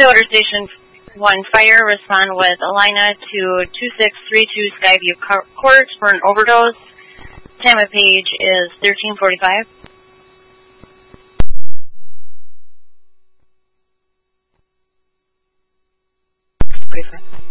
Stillwater Station 1 Fire, respond with Alina to 2632 Skyview Court for an overdose. Time of page is 13:45.